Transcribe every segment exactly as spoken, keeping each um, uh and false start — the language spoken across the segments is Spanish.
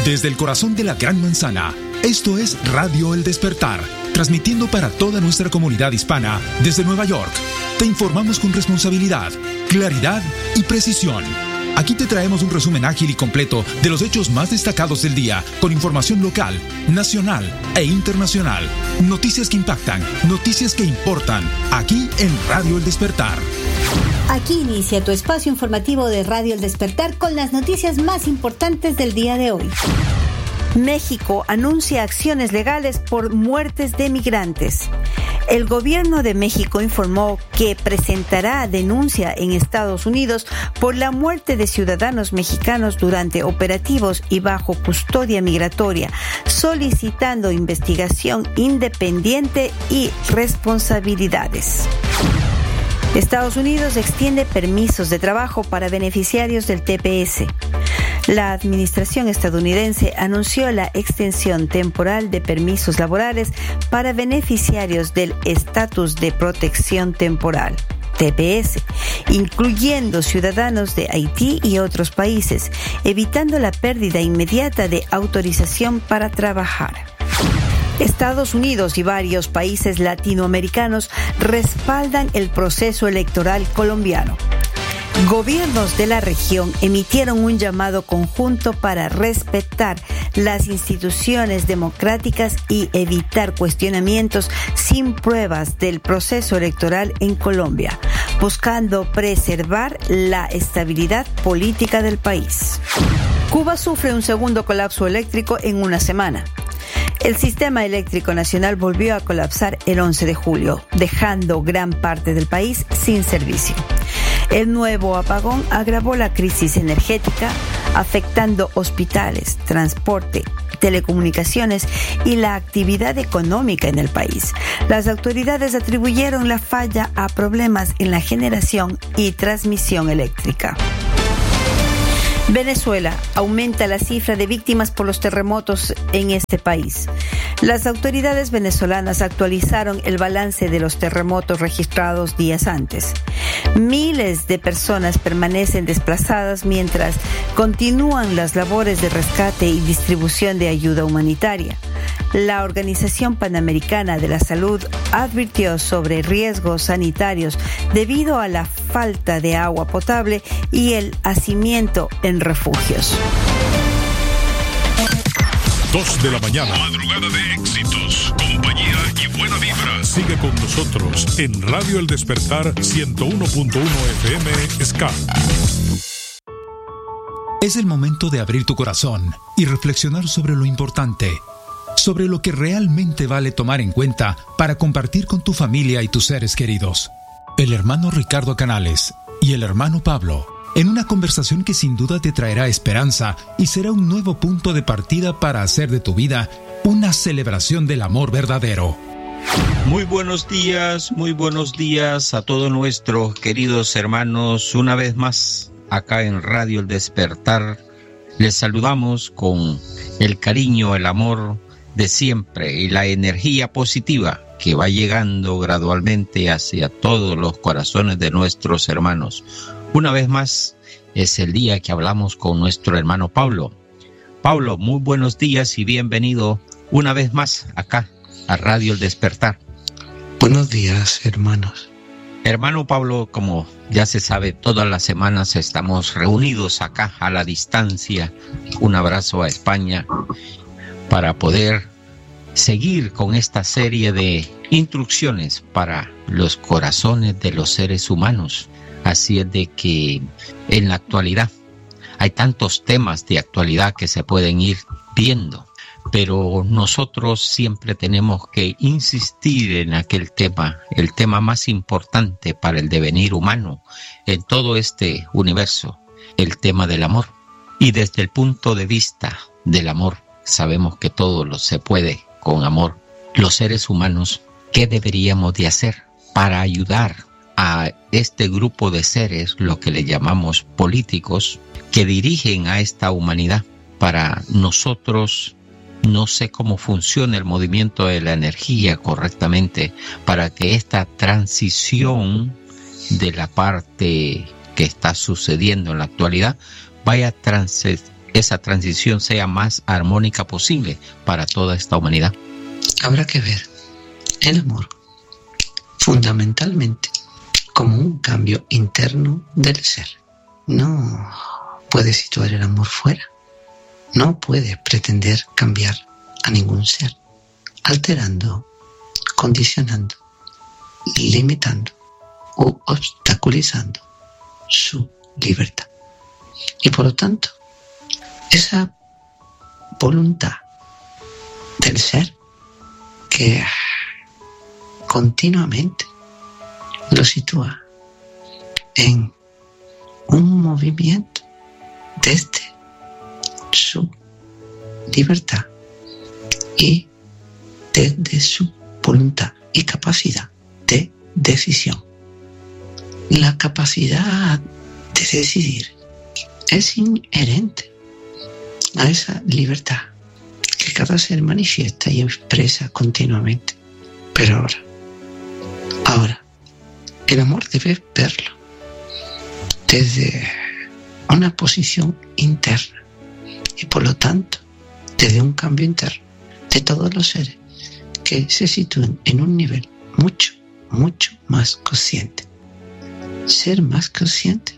Desde el corazón de la Gran Manzana, esto es Radio El Despertar, transmitiendo para toda nuestra comunidad hispana desde Nueva York. Te informamos con responsabilidad, claridad y precisión. Aquí te traemos un resumen ágil y completo de los hechos más destacados del día, con información local, nacional e internacional. Noticias que impactan, noticias que importan, aquí en Radio El Despertar. Aquí inicia tu espacio informativo de Radio El Despertar con las noticias más importantes del día de hoy. México anuncia acciones legales por muertes de migrantes. El gobierno de México informó que presentará denuncia en Estados Unidos por la muerte de ciudadanos mexicanos durante operativos y bajo custodia migratoria, solicitando investigación independiente y responsabilidades. Estados Unidos extiende permisos de trabajo para beneficiarios del T P S. La administración estadounidense anunció la extensión temporal de permisos laborales para beneficiarios del Estatus de Protección Temporal, T P S, incluyendo ciudadanos de Haití y otros países, evitando la pérdida inmediata de autorización para trabajar. Estados Unidos y varios países latinoamericanos respaldan el proceso electoral colombiano. Gobiernos de la región emitieron un llamado conjunto para respetar las instituciones democráticas y evitar cuestionamientos sin pruebas del proceso electoral en Colombia, buscando preservar la estabilidad política del país. Cuba sufre un segundo colapso eléctrico en una semana. El sistema eléctrico nacional volvió a colapsar el once de julio, dejando gran parte del país sin servicio. El nuevo apagón agravó la crisis energética, afectando hospitales, transporte, telecomunicaciones y la actividad económica en el país. Las autoridades atribuyeron la falla a problemas en la generación y transmisión eléctrica. Venezuela aumenta la cifra de víctimas por los terremotos en este país. Las autoridades venezolanas actualizaron el balance de los terremotos registrados días antes. Miles de personas permanecen desplazadas mientras continúan las labores de rescate y distribución de ayuda humanitaria. La Organización Panamericana de la Salud advirtió sobre riesgos sanitarios debido a la falta de agua potable y el hacinamiento en refugios. Dos de la mañana. Madrugada de éxitos, compañía y buena vibra. Sigue con nosotros en Radio El Despertar ciento uno punto uno F M Ska. Es el momento de abrir tu corazón y reflexionar sobre lo importante, sobre lo que realmente vale tomar en cuenta para compartir con tu familia y tus seres queridos. El hermano Ricardo Canales y el hermano Pablo, en una conversación que sin duda te traerá esperanza y será un nuevo punto de partida para hacer de tu vida una celebración del amor verdadero. Muy buenos días, muy buenos días a todos nuestros queridos hermanos. Una vez más, acá en Radio El Despertar, les saludamos con el cariño, el amor de siempre y la energía positiva que va llegando gradualmente hacia todos los corazones de nuestros hermanos. Una vez más, es el día que hablamos con nuestro hermano Pablo. Pablo, muy buenos días y bienvenido una vez más acá a Radio El Despertar. Buenos días, hermanos. Hermano Pablo, como ya se sabe, todas las semanas estamos reunidos acá a la distancia. Un abrazo a España para poder seguir con esta serie de instrucciones para los corazones de los seres humanos. Así es de que en la actualidad hay tantos temas de actualidad que se pueden ir viendo, pero nosotros siempre tenemos que insistir en aquel tema, el tema más importante para el devenir humano en todo este universo, el tema del amor. Y desde el punto de vista del amor, sabemos que todo lo se puede con amor. Los seres humanos, ¿qué deberíamos de hacer para ayudar a este grupo de seres, lo que le llamamos políticos, que dirigen a esta humanidad? Para nosotros, no sé cómo funciona el movimiento de la energía correctamente, para que esta transición de la parte que está sucediendo en la actualidad vaya trans- esa transición sea más armónica posible para toda esta humanidad? Habrá que ver el amor fundamentalmente como un cambio interno del ser. No puede situar el amor fuera. No puede pretender cambiar a ningún ser, alterando, condicionando, limitando o obstaculizando su libertad. Y por lo tanto, esa voluntad del ser que continuamente lo sitúa en un movimiento desde su libertad y desde su voluntad y capacidad de decisión. La capacidad de decidir es inherente a esa libertad que cada ser manifiesta y expresa continuamente. Pero ahora, ahora, el amor debe verlo desde una posición interna y por lo tanto desde un cambio interno de todos los seres que se sitúen en un nivel mucho, mucho más consciente. Ser más consciente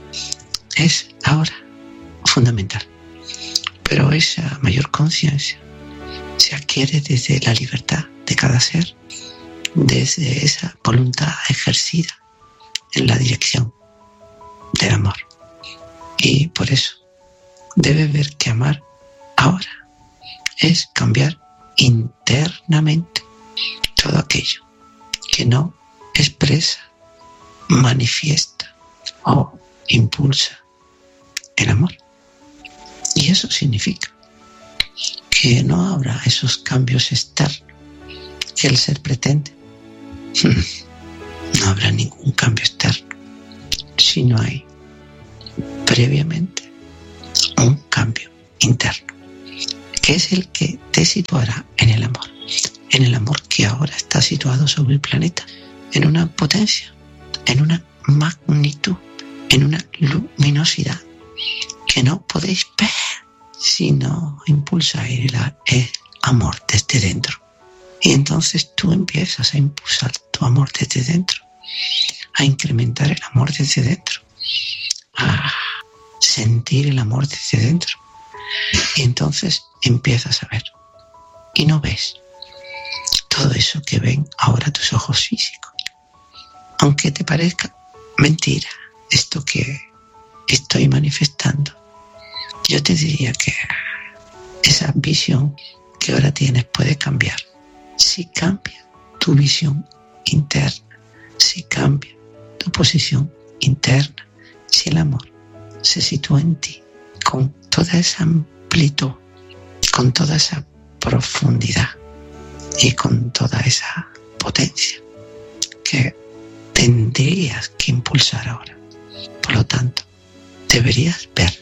es ahora fundamental, pero esa mayor conciencia se adquiere desde la libertad de cada ser, desde esa voluntad ejercida en la dirección del amor. Y por eso debe ver que amar ahora es cambiar internamente todo aquello que no expresa, manifiesta o impulsa el amor. Y eso significa que no habrá esos cambios externos que el ser pretende. No habrá ningún cambio externo si no hay previamente un cambio interno, que es el que te situará en el amor, en el amor que ahora está situado sobre el planeta, en una potencia, en una magnitud, en una luminosidad que no podéis ver si no impulsáis el, el amor desde dentro. Y entonces tú empiezas a impulsar tu amor desde dentro, a incrementar el amor desde dentro, a sentir el amor desde dentro. Y entonces empiezas a ver. Y no ves todo eso que ven ahora tus ojos físicos. Aunque te parezca mentira esto que estoy manifestando, yo te diría que esa visión que ahora tienes puede cambiar. Si cambia tu visión interna, si cambia tu posición interna, si el amor se sitúa en ti con toda esa amplitud, con toda esa profundidad y con toda esa potencia que tendrías que impulsar ahora. Por lo tanto, deberías ver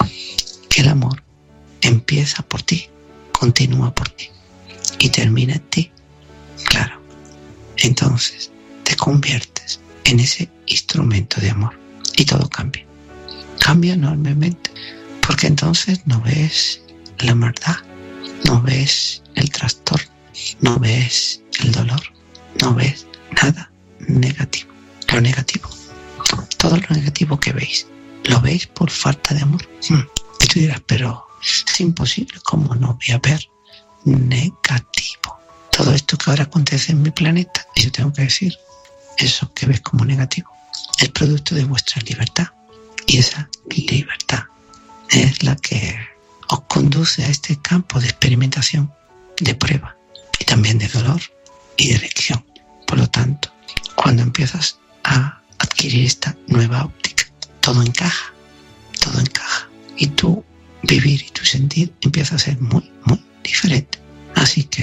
que el amor empieza por ti, continúa por ti y termina en ti. Claro, entonces te conviertes en ese instrumento de amor y todo cambia. Cambia enormemente, porque entonces no ves la maldad, no ves el trastorno, no ves el dolor, no ves nada negativo. Lo negativo, todo lo negativo que veis, ¿lo veis por falta de amor? Hmm. Y tú dirás, pero es imposible, ¿cómo no voy a ver negativo todo esto que ahora acontece en mi planeta? Y yo tengo que decir, eso que ves como negativo es producto de vuestra libertad, y esa libertad es la que os conduce a este campo de experimentación, de prueba y también de dolor y de elección. Por lo tanto, cuando empiezas a adquirir esta nueva óptica, todo encaja, todo encaja, y tu vivir y tu sentir empieza a ser muy, muy diferente. Así que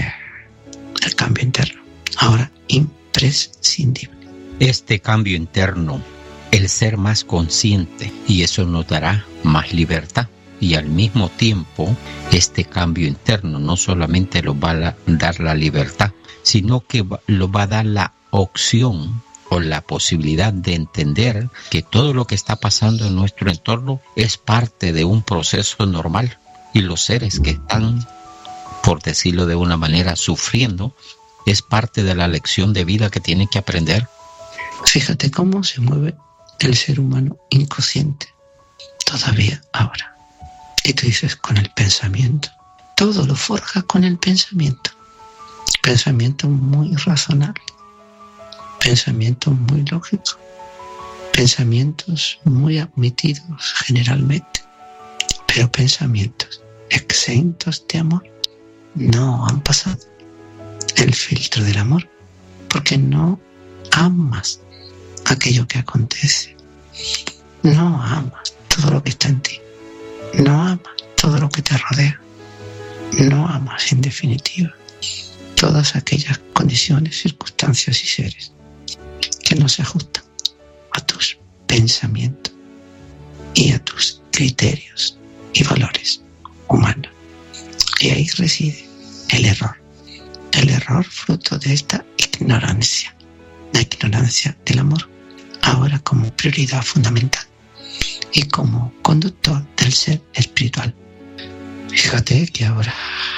el cambio interno, ahora imprescindible. Este cambio interno, el ser más consciente, y eso nos dará más libertad. Y al mismo tiempo, este cambio interno no solamente lo va a dar la libertad, sino que lo va a dar la opción con la posibilidad de entender que todo lo que está pasando en nuestro entorno es parte de un proceso normal, y los seres que están, por decirlo de una manera, sufriendo, es parte de la lección de vida que tienen que aprender. Fíjate cómo se mueve el ser humano inconsciente todavía ahora. Y tú dices, con el pensamiento. Todo lo forja con el pensamiento. Pensamiento muy razonable. Pensamiento muy lógico. Pensamientos muy admitidos generalmente. Pero pensamientos exentos de amor no han pasado el filtro del amor, porque no amas aquello que acontece, no amas todo lo que está en ti, no amas todo lo que te rodea, no amas en definitiva todas aquellas condiciones, circunstancias y seres que no se ajustan a tus pensamientos y a tus criterios y valores humanos. Y ahí reside el error. El error fruto de esta ignorancia, la ignorancia del amor, ahora como prioridad fundamental y como conductor del ser espiritual. Fíjate que ahora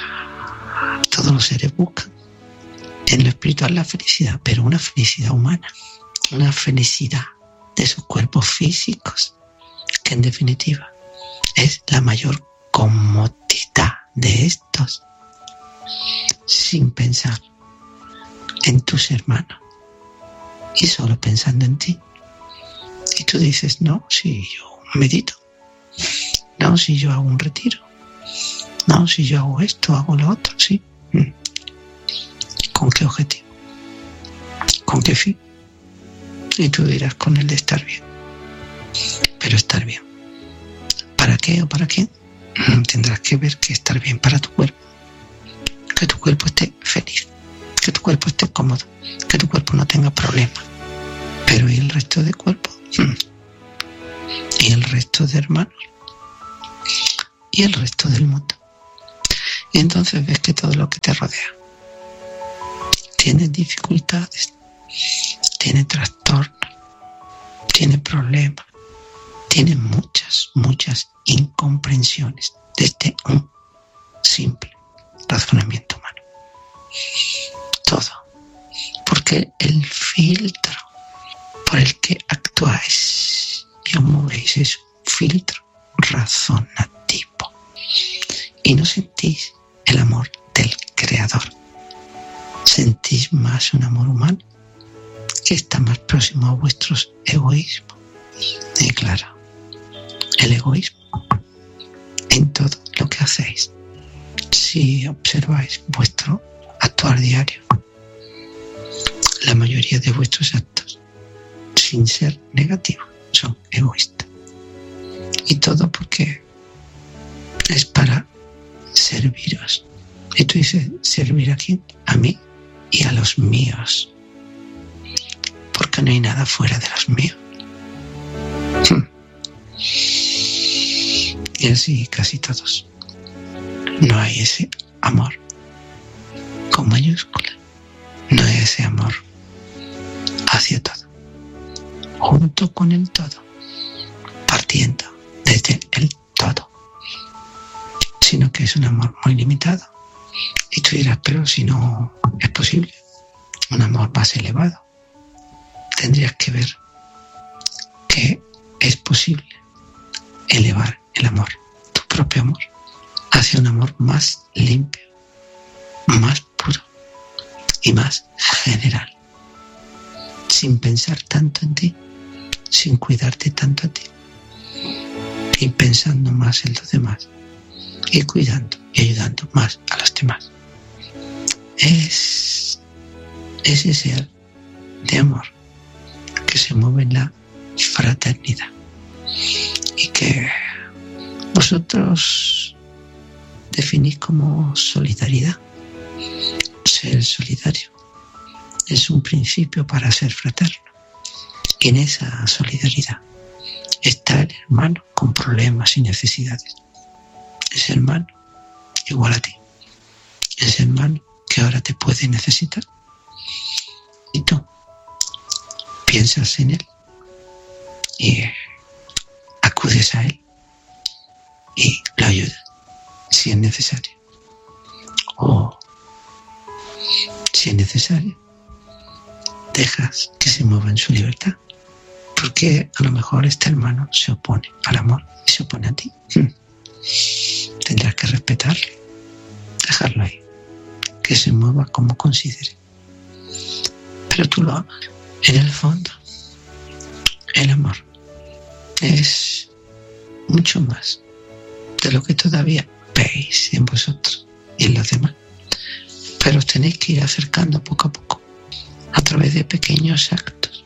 todos los seres buscan en lo espiritual la felicidad, pero una felicidad humana, una felicidad de sus cuerpos físicos, que en definitiva es la mayor comodidad de estos, sin pensar en tus hermanos y solo pensando en ti. Y tú dices, no, si yo medito, no, si yo hago un retiro, no, si yo hago esto, hago lo otro, sí. ¿Con qué objetivo? ¿Con qué fin? Y tú dirás, con el de estar bien. Pero estar bien, ¿para qué o para quién? Tendrás que ver que estar bien para tu cuerpo, que tu cuerpo esté feliz, que tu cuerpo esté cómodo, que tu cuerpo no tenga problemas. Pero ¿y el resto de cuerpo? ¿Y el resto de hermanos? ¿Y el resto del mundo? Y entonces ves que todo lo que te rodea tiene dificultades, tiene trastornos, tiene problemas, tiene muchas, muchas incomprensiones desde un simple razonamiento humano. Todo. Porque el filtro por el que actuáis y os movéis es un filtro razonativo. Y no sentís el amor del Creador. Sentís más un amor humano que está más próximo a vuestros egoísmos. Y claro, el egoísmo en todo lo que hacéis. Si observáis vuestro actuar diario, la mayoría de vuestros actos, sin ser negativos, son egoístas. Y todo porque es para serviros. Y tú dices, ¿servir a quién? A mí y a los míos. Porque no hay nada fuera de los míos. Y así casi todos. No hay ese amor con mayúscula. No hay ese amor hacia todo, junto con el todo, partiendo desde el todo. Sino que es un amor muy limitado. Y tú dirás, pero si no es posible un amor más elevado, tendrías que ver que es posible elevar el amor, tu propio amor, hacia un amor más limpio, más puro y más general, sin pensar tanto en ti, sin cuidarte tanto a ti, y pensando más en los demás, y cuidando y ayudando más a los demás. Es ese ser de amor que se mueve en la fraternidad y que vosotros definís como solidaridad. Ser solidario es un principio para ser fraterno, y en esa solidaridad está el hermano con problemas y necesidades. Ese hermano igual a ti, ese hermano que ahora te puede necesitar, y tú piensas en Él y acudes a Él y lo ayudas si es necesario. O si es necesario, dejas que se mueva en su libertad. Porque a lo mejor este hermano se opone al amor y se opone a ti. Hmm. Tendrás que respetarlo, dejarlo ahí, que se mueva como considere. Pero tú lo amas. En el fondo, el amor es mucho más de lo que todavía veis en vosotros y en los demás. Pero os tenéis que ir acercando poco a poco, a través de pequeños actos,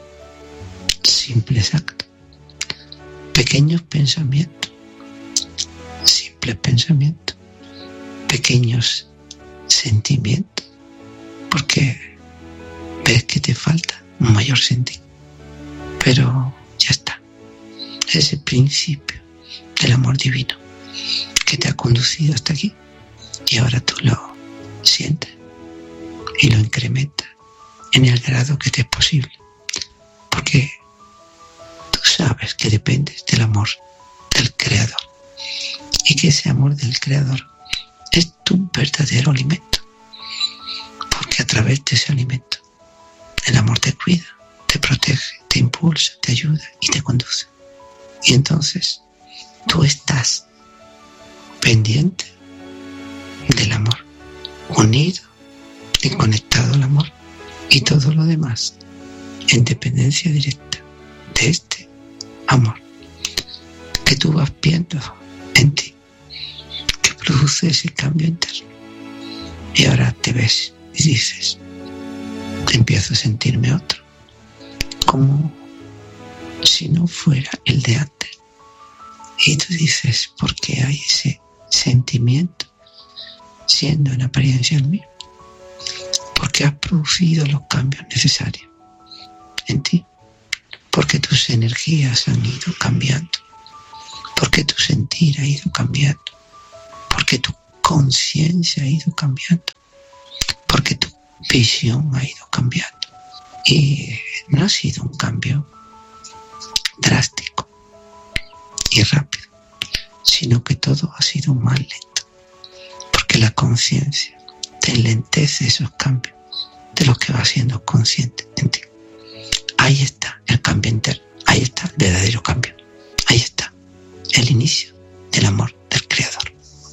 simples actos, pequeños pensamientos, simples pensamientos, pequeños sentimientos, porque ves que te falta un mayor sentir. Pero ya está, ese principio del amor divino que te ha conducido hasta aquí y ahora tú lo sientes y lo incrementas en el grado que te es posible, porque tú sabes que dependes del amor del Creador y que ese amor del Creador es tu verdadero alimento, porque a través de ese alimento el amor te cuida, te protege, te impulsa, te ayuda y te conduce. Y entonces tú estás pendiente del amor, unido y conectado al amor, y todo lo demás en dependencia directa de este amor que tú vas viendo en ti, que produce ese cambio interno. Y ahora te ves y dices, empiezo a sentirme otro, como si no fuera el de antes. Y tú dices, ¿por qué hay ese sentimiento siendo en apariencia el mío? Porque has producido los cambios necesarios en ti, porque tus energías han ido cambiando, porque tu sentir ha ido cambiando, porque tu conciencia ha ido cambiando, porque tu visión ha ido cambiando. Y no ha sido un cambio drástico y rápido, sino que todo ha sido más lento, porque la conciencia te enlentece esos cambios de los que vas siendo consciente en ti. Ahí está el cambio interno, ahí está el verdadero cambio, ahí está el inicio del amor del Creador.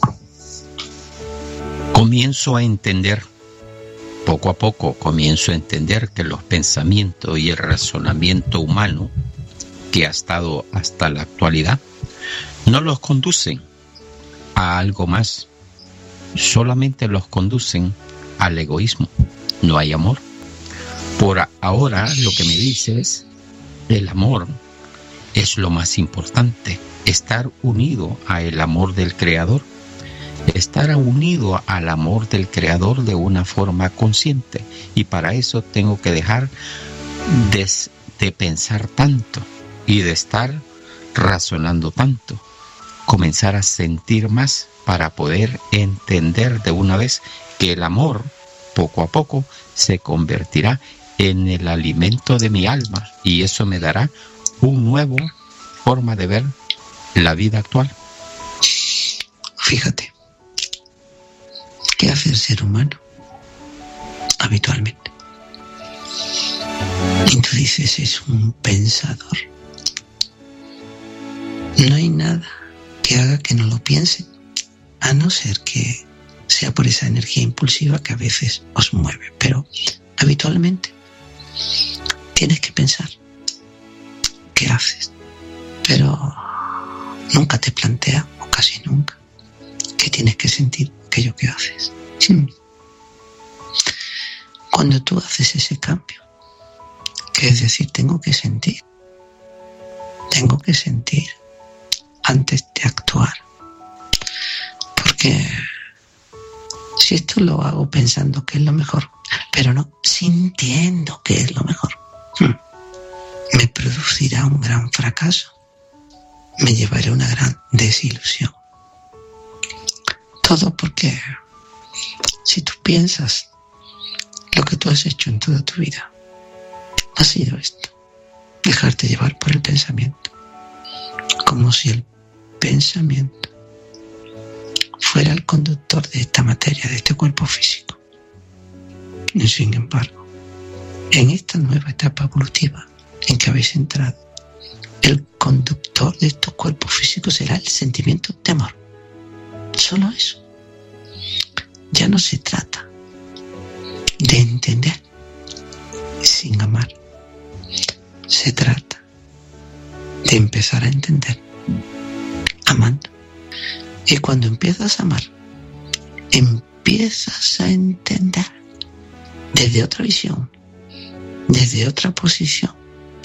Comienzo a entender, poco a poco comienzo a entender que los pensamientos y el razonamiento humano que ha estado hasta la actualidad no los conducen a algo más, solamente los conducen al egoísmo. No hay amor. Por ahora lo que me dices, el amor es lo más importante, estar unido al amor del Creador, estar unido al amor del Creador de una forma consciente, y para eso tengo que dejar de, de pensar tanto y de estar razonando tanto, comenzar a sentir más para poder entender de una vez que el amor poco a poco se convertirá en el alimento de mi alma, y eso me dará una nueva forma de ver la vida actual. Fíjate, ¿qué hace el ser humano habitualmente? Y tú dices, es un pensador. No hay nada que haga que no lo piense, a no ser que sea por esa energía impulsiva que a veces os mueve. Pero habitualmente tienes que pensar qué haces, pero nunca te plantea, o casi nunca, que tienes que sentir aquello que haces. Sí. Cuando tú haces ese cambio, que es decir, tengo que sentir, tengo que sentir antes de actuar, porque si esto lo hago pensando que es lo mejor, pero no sintiendo que es lo mejor, me producirá un gran fracaso, me llevaré a una gran desilusión. Todo porque si tú piensas lo que tú has hecho en toda tu vida, ha sido esto: dejarte llevar por el pensamiento, como si el pensamiento fuera el conductor de esta materia, de este cuerpo físico. Y sin embargo, en esta nueva etapa evolutiva en que habéis entrado, el conductor de estos cuerpos físicos será el sentimiento de amor. Solo eso. Ya no se trata de entender sin amar. Se trata de empezar a entender amando. Y cuando empiezas a amar, empiezas a entender desde otra visión, desde otra posición.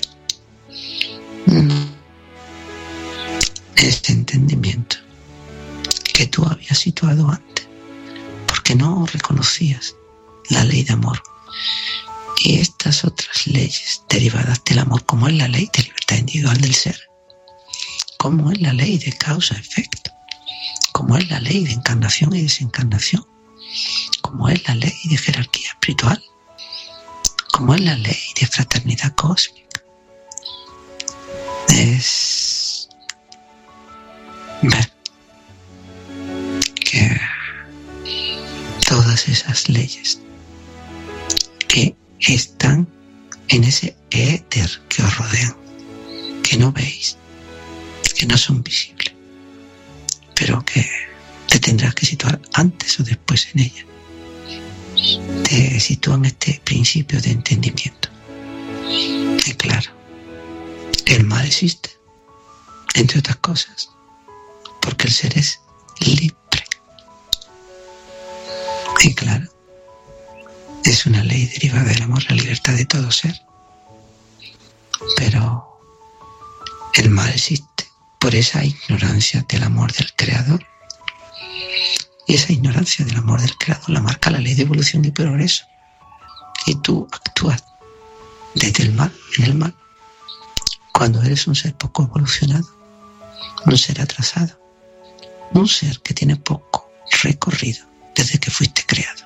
Este entendimiento que tú habías situado antes, porque no reconocías la ley de amor y estas otras leyes derivadas del amor, como es la ley de libertad individual del ser, como es la ley de causa-efecto, como es la ley de encarnación y desencarnación, como es la ley de jerarquía espiritual, como es la ley de fraternidad cósmica. Es ver que todas esas leyes que están en ese éter que os rodean, que no veis, que no son visibles, pero que te tendrás que situar antes o después en ella. Te sitúan este principio de entendimiento. Y claro, el mal existe, entre otras cosas, porque el ser es libre. Y claro, es una ley derivada del amor, la libertad de todo ser. Pero el mal existe por esa ignorancia del amor del Creador. Y esa ignorancia del amor del Creador la marca la ley de evolución y progreso. Y tú actúas desde el mal, en el mal, cuando eres un ser poco evolucionado, un ser atrasado, un ser que tiene poco recorrido desde que fuiste creado.